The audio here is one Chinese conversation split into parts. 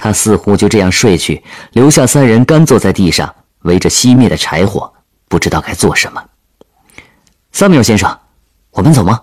他似乎就这样睡去，留下三人干坐在地上，围着熄灭的柴火，不知道该做什么。萨米尔先生，我们走吗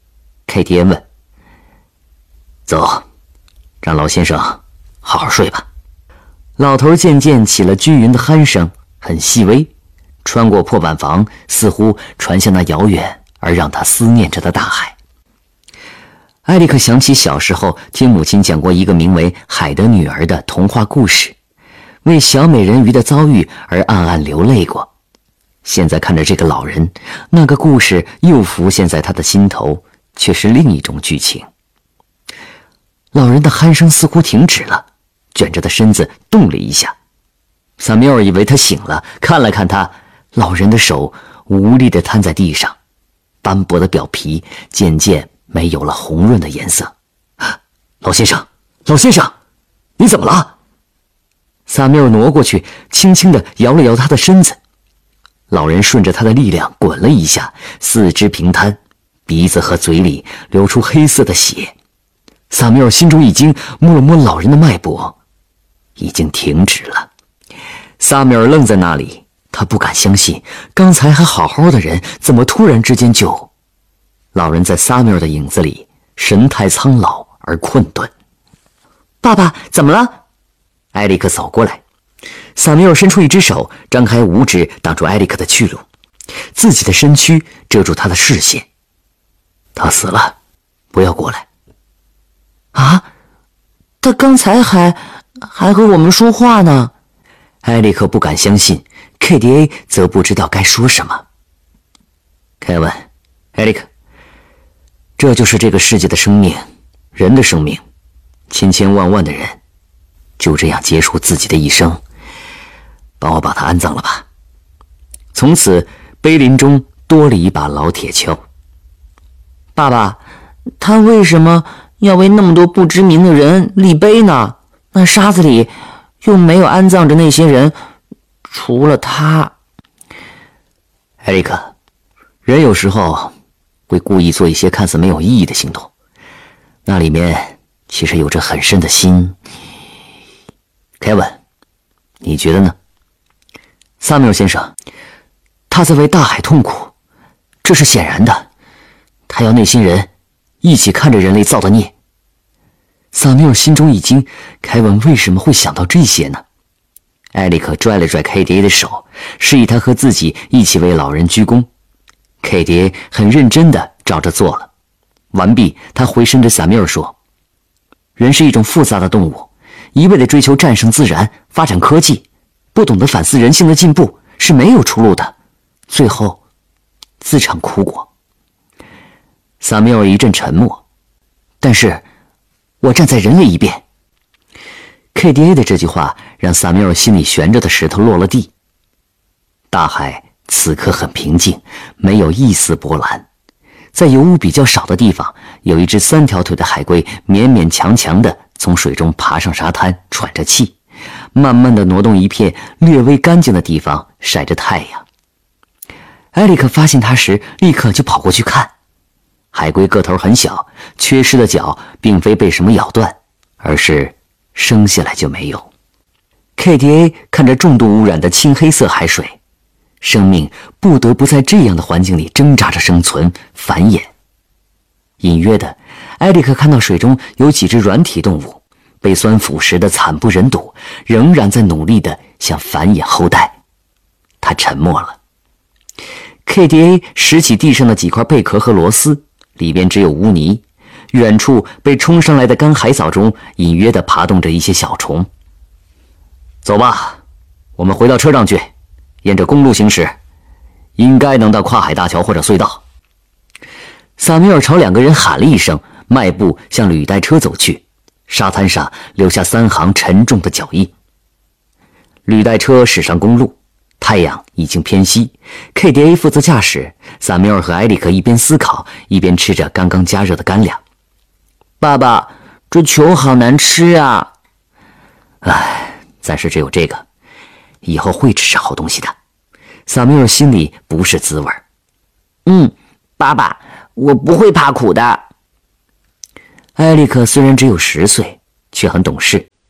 ？KTA 问。走，让老先生好好睡吧。老头渐渐起了均匀的鼾声，很细微，穿过破板房，似乎传向那遥远而让他思念着的大海。艾利克想起小时候听母亲讲过一个名为《海的女儿》的童话故事，为小美人鱼的遭遇而暗暗流泪过。现在看着这个老人，那个故事又浮现在他的心头，却是另一种剧情。老人的鼾声似乎停止了，卷着的身子动了一下。萨缪尔以为他醒了，看了看他，老人的手无力地瘫在地上，斑驳的表皮渐渐没有了红润的颜色。老先生，老先生，你怎么了？萨缪尔挪过去，轻轻地摇了摇他的身子。老人顺着他的力量滚了一下，四肢平摊，鼻子和嘴里流出黑色的血。萨缪尔心中一惊，摸了摸老人的脉搏，已经停止了。萨缪尔愣在那里，他不敢相信，刚才还好好的人，怎么突然之间就……老人在萨缪尔的影子里，神态苍老而困顿。爸爸，怎么了？埃里克走过来，萨缪尔伸出一只手，张开五指挡住埃里克的去路，自己的身躯遮住他的视线。他死了，不要过来。啊，他刚才还和我们说话呢。埃里克不敢相信， KDA 则不知道该说什么。凯文，埃里克，这就是这个世界的生命，人的生命，千千万万的人就这样结束自己的一生。帮我把他安葬了吧。从此碑林中多了一把老铁锹。爸爸，他为什么要为那么多不知名的人立碑呢？那沙子里又没有安葬着那些人，除了他。艾利克，人有时候会故意做一些看似没有意义的行动，那里面其实有着很深的心。凯文，你觉得呢？萨缪尔先生，他在为大海痛苦，这是显然的。他要那些人一起看着人类造的孽。萨缪尔心中一惊，凯文为什么会想到这些呢？艾利克拽了拽 KDA 的手，示意他和自己一起为老人鞠躬。KDA 很认真地照着做了。完毕，他回身对萨缪尔说：人是一种复杂的动物，一味地追求战胜自然，发展科技，不懂得反思人性的进步，是没有出路的，最后自尝苦果。萨缪尔一阵沉默，但是我站在人类一边。KDA 的这句话让萨缪尔心里悬着的石头落了地。大海此刻很平静，没有一丝波澜。在油污比较少的地方，有一只3条腿的海龟勉勉强强地从水中爬上沙滩，喘着气，慢慢地挪动一片略微干净的地方，晒着太阳。埃里克发现它时，立刻就跑过去看。海龟个头很小，缺失的脚并非被什么咬断，而是生下来就没有。KDA 看着重度污染的青黑色海水，生命不得不在这样的环境里挣扎着生存繁衍。隐约的，埃里克看到水中有几只软体动物，被酸腐蚀得惨不忍睹，仍然在努力地想繁衍后代。他沉默了。KDA 拾起地上的几块贝壳和螺丝，里边只有污泥，远处被冲上来的干海藻中隐约地爬动着一些小虫。走吧，我们回到车上去，沿着公路行驶，应该能到跨海大桥或者隧道。萨缪尔朝2个人喊了一声，迈步向履带车走去，沙滩上留下3行沉重的脚印。履带车驶上公路，太阳已经偏西， KDA 负责驾驶，萨缪尔和埃里克一边思考，一边吃着刚刚加热的干粮。爸爸，这球好难吃啊！唉，暂时只有这个，以后会吃上好东西的。萨缪尔心里不是滋味。爸爸，我不会怕苦的。埃里克虽然只有10岁，却很懂事。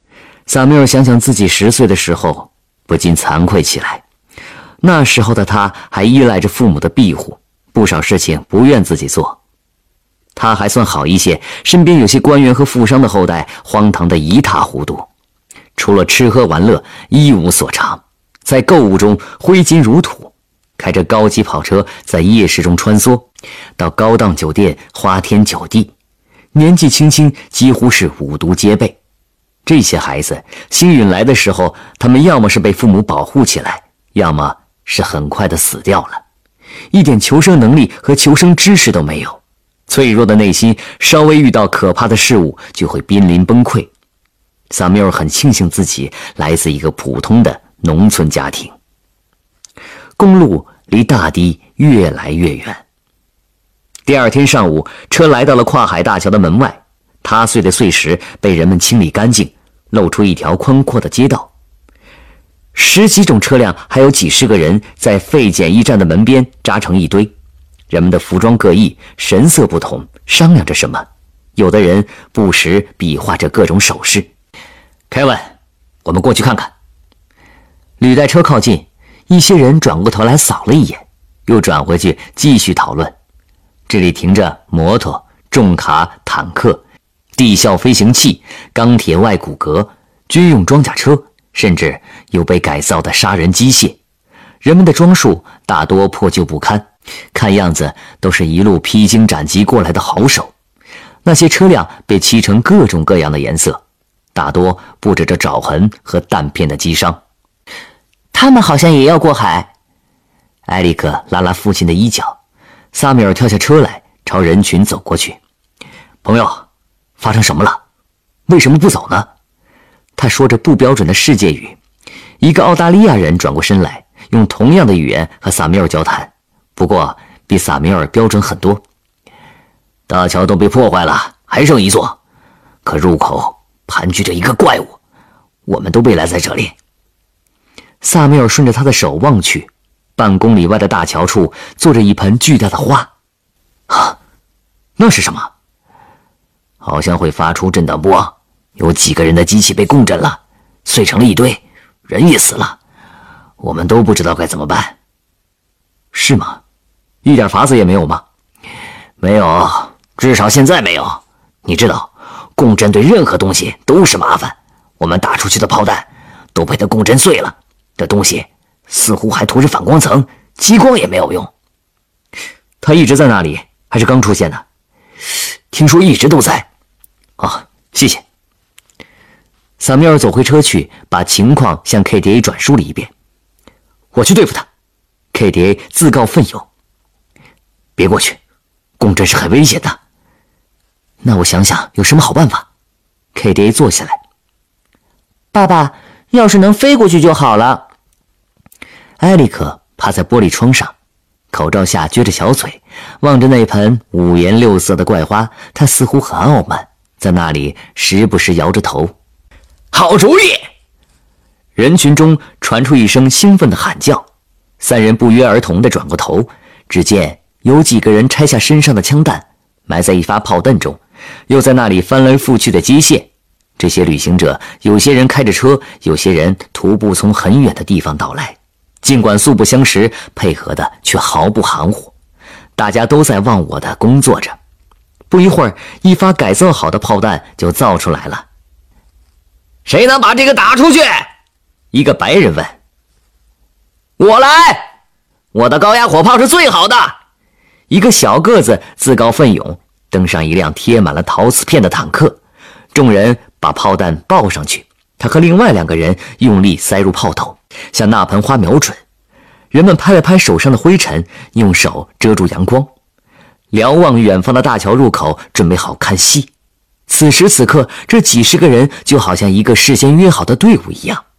萨缪尔想想自己10岁的时候，不禁惭愧起来。那时候的他还依赖着父母的庇护，不少事情不愿自己做。他还算好一些，身边有些官员和富商的后代荒唐得一塌糊涂，除了吃喝玩乐一无所长，在购物中挥金如土，开着高级跑车在夜市中穿梭，到高档酒店花天酒地，年纪轻轻几乎是五毒皆备。这些孩子幸运来的时候，他们要么是被父母保护起来，要么是很快的死掉了，一点求生能力和求生知识都没有，脆弱的内心稍微遇到可怕的事物就会濒临崩溃。萨缪尔很庆幸自己来自一个普通的农村家庭。公路离大堤越来越远。第二天上午，车来到了跨海大桥的门外，塌碎的碎石被人们清理干净，露出一条宽阔的街道。10几种车辆，还有几十个人在废检疫站的门边扎成一堆，人们的服装各异，神色不同，商量着什么。有的人不时比划着各种手势。凯文，我们过去看看。履带车靠近，一些人转过头来扫了一眼，又转回去继续讨论。这里停着摩托、重卡、坦克、地效飞行器、钢铁外骨骼、军用装甲车，甚至有被改造的杀人机械。人们的装束大多破旧不堪，看样子都是一路披荆斩棘过来的好手。那些车辆被漆成各种各样的颜色，大多布着着爪痕和弹片的击伤。他们好像也要过海。埃里克拉拉父亲的衣角，萨米尔跳下车来，朝人群走过去。朋友，发生什么了？为什么不走呢？他说着不标准的世界语。一个澳大利亚人转过身来，用同样的语言和萨米尔交谈，不过比萨米尔标准很多。大桥都被破坏了，还剩一座，可入口盘踞着一个怪物，我们都被拦在这里。萨米尔顺着他的手望去，半公里外的大桥处坐着一盆巨大的花。啊，那是什么？好像会发出震荡波，有几个人的机器被共振了，碎成了一堆，人也死了，我们都不知道该怎么办。是吗？一点法子也没有吗？没有，至少现在没有。你知道，共振对任何东西都是麻烦，我们打出去的炮弹都被它共振碎了，这东西似乎还涂着反光层，激光也没有用。他一直在那里，还是刚出现的？听说一直都在。啊，谢谢。萨缪尔走回车去，把情况向 KDA 转述了一遍。我去对付他。KDA 自告奋勇。别过去，共振是很危险的。那我想想有什么好办法。KDA 坐下来。爸爸，要是能飞过去就好了。埃里克趴在玻璃窗上，口罩下撅着小嘴，望着那盆五颜六色的怪花，他似乎很傲慢，在那里时不时摇着头。好主意！人群中传出一声兴奋的喊叫，三人不约而同地转过头，只见有几个人拆下身上的枪弹，埋在一发炮弹中，又在那里翻来覆去的接线。这些旅行者，有些人开着车，有些人徒步从很远的地方到来，尽管素不相识，配合的却毫不含糊。大家都在忘我的工作着。不一会儿，一发改造好的炮弹就造出来了。谁能把这个打出去？一个白人问。我来，我的高压火炮是最好的。一个小个子自告奋勇，登上一辆贴满了陶瓷片的坦克。众人把炮弹抱上去，他和另外2个人用力塞入炮头，向那盆花瞄准。人们拍了拍手上的灰尘，用手遮住阳光，瞭望远方的大桥入口，准备好看戏。此时此刻，这几十个人就好像一个事先约好的队伍一样。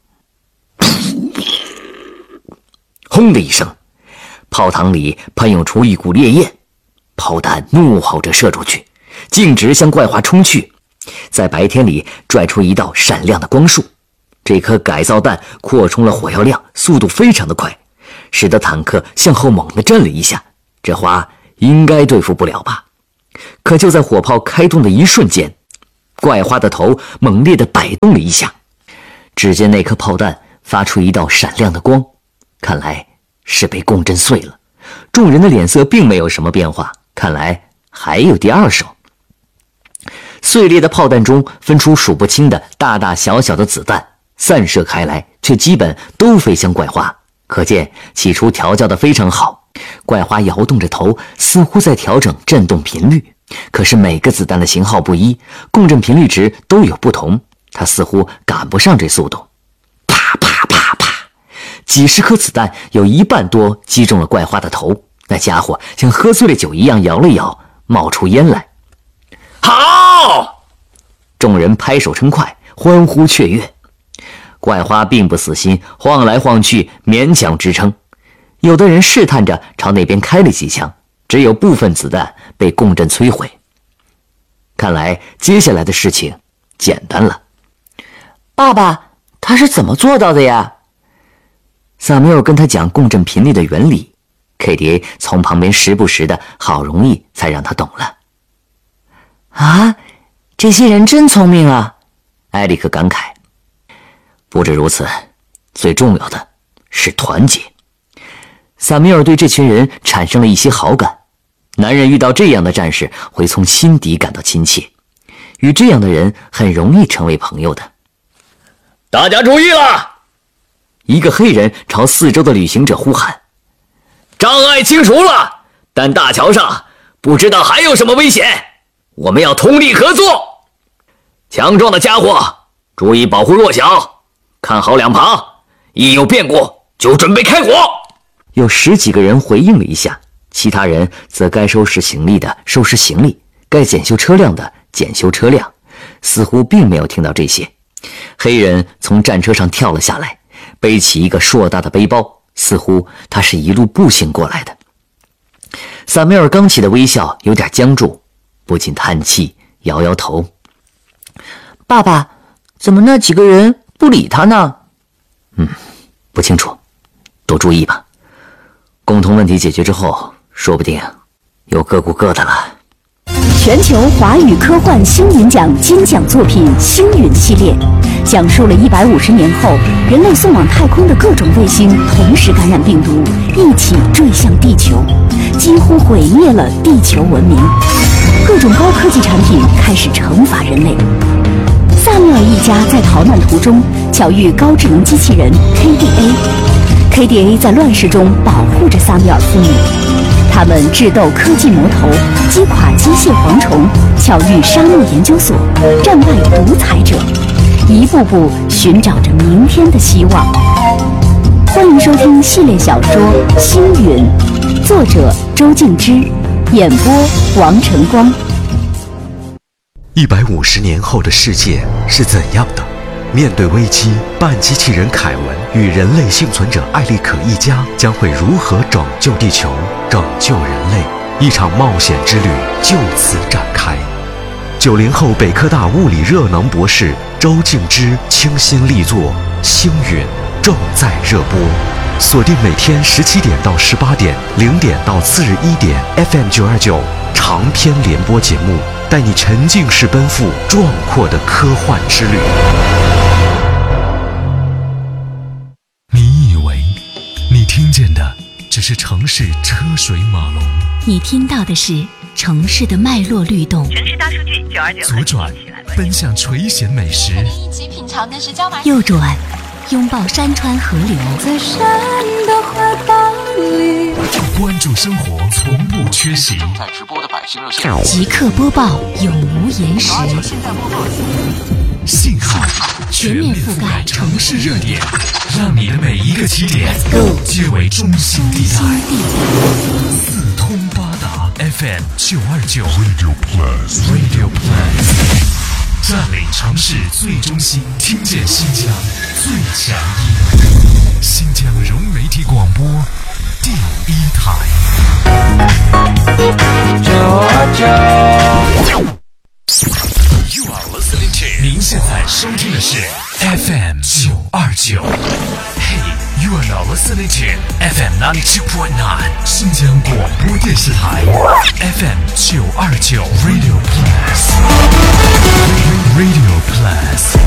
轰的一声，炮膛里喷涌出一股烈焰，炮弹怒吼着射出去，径直向怪花冲去，在白天里拽出一道闪亮的光束。这颗改造弹扩充了火药量，速度非常的快，使得坦克向后猛地震了一下。这花应该对付不了吧？可就在火炮开动的一瞬间，怪花的头猛烈地摆动了一下， 只见那颗炮弹发出一道闪亮的光，看来是被共振碎了。众人的脸色并没有什么变化，看来还有第二手。碎裂的炮弹中分出数不清的大大小小的子弹，散射开来，却基本都飞向怪花。可见起初调教得非常好。怪花摇动着头，似乎在调整振动频率，可是每个子弹的型号不一，共振频率值都有不同，他似乎赶不上这速度。啪啪啪啪，几十颗子弹有一半多击中了怪花的头，那家伙像喝醉了酒一样摇了摇，冒出烟来。好！众人拍手称快，欢呼雀跃。怪花并不死心，晃来晃去，勉强支撑。有的人试探着朝那边开了几枪，只有部分子弹被共振摧毁。看来接下来的事情简单了。爸爸，他是怎么做到的呀？萨缪尔跟他讲共振频率的原理， KDA 从旁边时不时的，好容易才让他懂了。啊，这些人真聪明啊！埃里克感慨。不止如此，最重要的是团结。萨米尔对这群人产生了一些好感。男人遇到这样的战士，会从心底感到亲切，与这样的人很容易成为朋友的。大家注意了！一个黑人朝四周的旅行者呼喊：障碍清除了，但大桥上不知道还有什么危险，我们要通力合作。强壮的家伙注意保护弱小，看好两旁，一有变故就准备开火。有10几个人回应了一下，其他人则该收拾行李的收拾行李，该检修车辆的检修车辆，似乎并没有听到这些。黑人从战车上跳了下来，背起一个硕大的背包，似乎他是一路步行过来的。萨缪尔刚起的微笑有点僵住，不禁叹气，摇摇头。爸爸，怎么那几个人不理他呢？不清楚，多注意吧。共同问题解决之后，说不定又各顾各的了。 全球华语科幻星云奖金奖作品《星云》系列，讲述了150年后人类送往太空的各种卫星同时感染病毒，一起坠向地球，几乎毁灭了地球文明。各种高科技产品开始惩罚人类。萨缪尔一家在逃难途中巧遇高智能机器人 KDA。KDA 在乱世中保护着萨缪尔父母，他们智斗科技魔头，击垮机械蝗虫，巧遇沙漠研究所，战败独裁者，一步步寻找着明天的希望。欢迎收听系列小说《星云》，作者周静之，演播王晨光。 150年后的世界是怎样的？面对危机，半机器人凯文与人类幸存者艾利可一家将会如何拯救地球、拯救人类？一场冒险之旅就此展开。90后北科大物理热能博士周静之倾心力作《星云》正在热播，锁定每天17点到18点，0点到次日1点 FM 929长篇联播节目，带你沉浸式奔赴壮阔的科幻之旅。 你以为你听见的只是城市车水马龙， 你听到的是城市的脉络律动。 城市大数据929， 左转奔向垂涎美食， 一起品尝的是椒麻。 右转拥抱山川河流， 在山的怀抱里， 关注生活从不缺席。 正在直播的百姓热线， 即刻播报，永无延时。 信号全面覆盖城市热点，让你的每一个起点皆为中心地带。四通八达 FM 929 Radio Plus， 占领城市最中心，听见新疆最强音。新疆融媒体广播第1台。您现在收听的是 FM 929。Hey, you are now listening to FM 92.9 新疆广播电视台 FM 929 Radio Plus。Radio Plus。